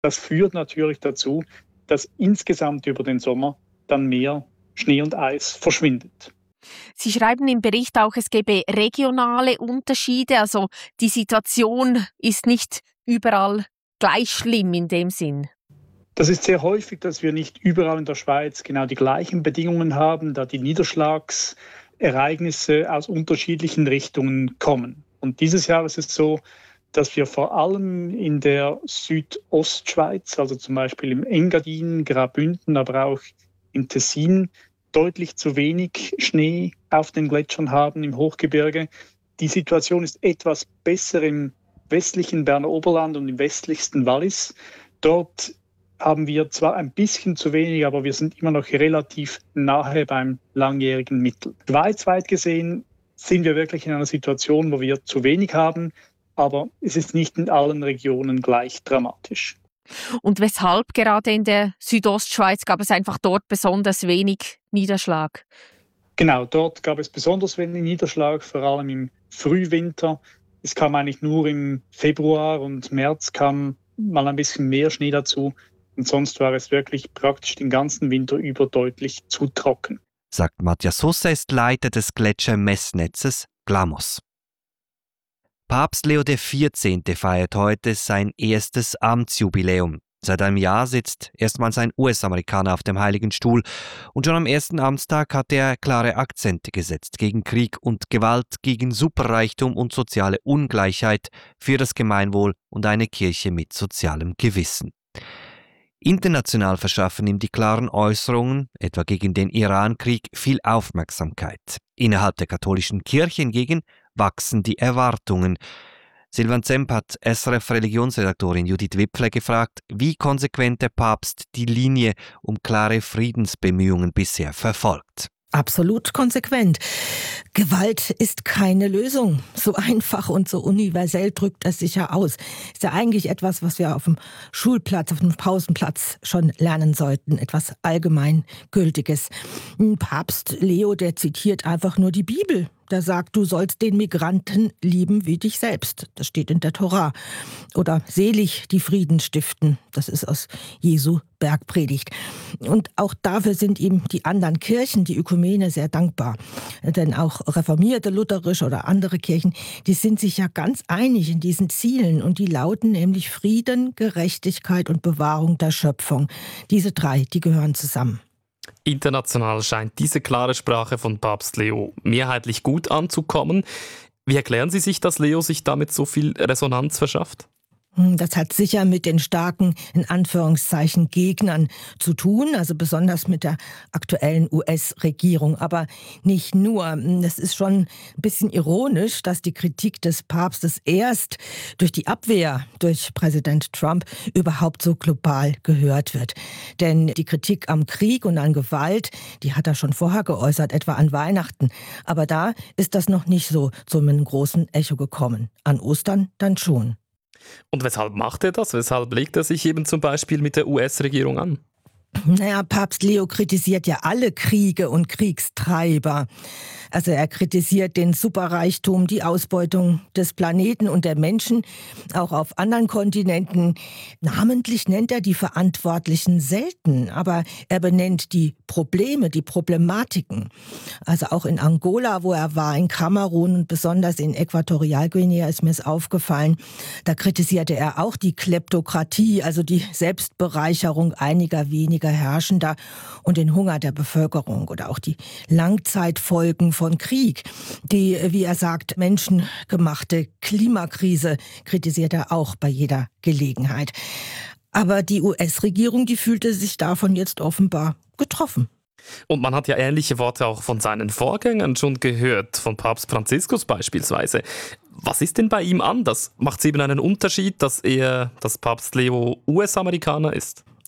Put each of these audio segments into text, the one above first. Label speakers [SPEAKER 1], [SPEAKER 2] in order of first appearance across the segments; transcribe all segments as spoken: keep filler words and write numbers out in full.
[SPEAKER 1] Das führt natürlich dazu, dass insgesamt über den Sommer dann mehr Schnee und Eis verschwindet.
[SPEAKER 2] Sie schreiben im Bericht auch, es gäbe regionale Unterschiede, also die Situation ist nicht überall gleich schlimm in dem Sinn.
[SPEAKER 1] Das ist sehr häufig, dass wir nicht überall in der Schweiz genau die gleichen Bedingungen haben, da die Niederschlagsereignisse aus unterschiedlichen Richtungen kommen. Und dieses Jahr ist es so, dass wir vor allem in der Südostschweiz, also zum Beispiel im Engadin, Graubünden, aber auch im Tessin, deutlich zu wenig Schnee auf den Gletschern haben im Hochgebirge. Die Situation ist etwas besser im westlichen Berner Oberland und im westlichsten Wallis. Dort haben wir zwar ein bisschen zu wenig, aber wir sind immer noch relativ nahe beim langjährigen Mittel. Schweizweit gesehen sind wir wirklich in einer Situation, wo wir zu wenig haben, aber es ist nicht in allen Regionen gleich dramatisch.
[SPEAKER 2] Und weshalb gerade in der Südostschweiz gab es einfach dort besonders wenig Niederschlag?
[SPEAKER 1] Genau, dort gab es besonders wenig Niederschlag, vor allem im Frühwinter. Es kam eigentlich nur im Februar und März kam mal ein bisschen mehr Schnee dazu. Und sonst war es wirklich praktisch den ganzen Winter über deutlich zu trocken.
[SPEAKER 3] Sagt Matthias Sosa, ist Leiter des Gletschermessnetzes Glamos. Papst Leo der vierzehnte feiert heute sein erstes Amtsjubiläum. Seit einem Jahr sitzt erstmals ein U S-Amerikaner auf dem Heiligen Stuhl und schon am ersten Amtstag hat er klare Akzente gesetzt gegen Krieg und Gewalt, gegen Superreichtum und soziale Ungleichheit, für das Gemeinwohl und eine Kirche mit sozialem Gewissen. International verschaffen ihm die klaren Äußerungen, etwa gegen den Irankrieg, viel Aufmerksamkeit. Innerhalb der katholischen Kirche hingegen wachsen die Erwartungen. Silvan Zemp hat S R F-Religionsredaktorin Judith Wipfler gefragt, wie konsequent der Papst die Linie um klare Friedensbemühungen bisher verfolgt.
[SPEAKER 4] Absolut konsequent. Gewalt ist keine Lösung. So einfach und so universell drückt es sich ja aus. Ist ja eigentlich etwas, was wir auf dem Schulplatz, auf dem Pausenplatz schon lernen sollten. Etwas Allgemeingültiges. Papst Leo, der zitiert einfach nur die Bibel. Der sagt, du sollst den Migranten lieben wie dich selbst. Das steht in der Tora. Oder selig die Frieden stiften. Das ist aus Jesu Bergpredigt. Und auch dafür sind ihm die anderen Kirchen, die Ökumene, sehr dankbar. Denn auch reformierte, lutherische oder andere Kirchen, die sind sich ja ganz einig in diesen Zielen. Und die lauten nämlich Frieden, Gerechtigkeit und Bewahrung der Schöpfung. Diese drei, die gehören zusammen.
[SPEAKER 5] International scheint diese klare Sprache von Papst Leo mehrheitlich gut anzukommen. Wie erklären Sie sich, dass Leo sich damit so viel Resonanz verschafft?
[SPEAKER 4] Das hat sicher mit den starken, in Anführungszeichen, Gegnern zu tun, also besonders mit der aktuellen U S-Regierung. Aber nicht nur. Es ist schon ein bisschen ironisch, dass die Kritik des Papstes erst durch die Abwehr durch Präsident Trump überhaupt so global gehört wird. Denn die Kritik am Krieg und an Gewalt, die hat er schon vorher geäußert, etwa an Weihnachten. Aber da ist das noch nicht so zu einem großen Echo gekommen. An Ostern dann schon.
[SPEAKER 5] Und weshalb macht er das? Weshalb legt er sich eben zum Beispiel mit der U S-Regierung an?
[SPEAKER 4] Naja, Papst Leo kritisiert ja alle Kriege und Kriegstreiber. Also er kritisiert den Superreichtum, die Ausbeutung des Planeten und der Menschen, auch auf anderen Kontinenten. Namentlich nennt er die Verantwortlichen selten, aber er benennt die Probleme, die Problematiken. Also auch in Angola, wo er war, in Kamerun und besonders in Äquatorialguinea ist mir es aufgefallen, da kritisierte er auch die Kleptokratie, also die Selbstbereicherung einiger weniger Herrschender und den Hunger der Bevölkerung oder auch die Langzeitfolgen von Krieg. Die, wie er sagt, menschengemachte Klimakrise kritisiert er auch bei jeder Gelegenheit. Aber die U S-Regierung, die fühlte sich davon jetzt offenbar getroffen.
[SPEAKER 5] Und man hat ja ähnliche Worte auch von seinen Vorgängern schon gehört, von Papst Franziskus beispielsweise. Was ist denn bei ihm anders? Macht es eben einen Unterschied, dass er, dass Papst Leo U S-Amerikaner ist?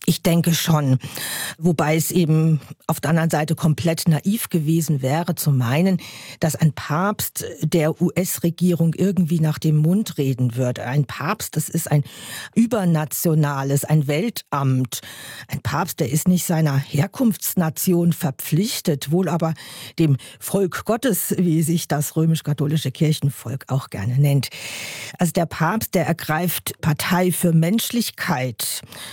[SPEAKER 4] Ich denke schon, wobei es eben auf der anderen Seite komplett naiv gewesen wäre, zu meinen, dass ein Papst der U S-Regierung irgendwie nach dem Mund reden würde. Ein Papst, das ist ein übernationales, ein Weltamt. Ein Papst, der ist nicht seiner Herkunftsnation verpflichtet, wohl aber dem Volk Gottes, wie sich das römisch-katholische Kirchenvolk auch gerne nennt. Also der Papst, der ergreift Partei für Menschlichkeit.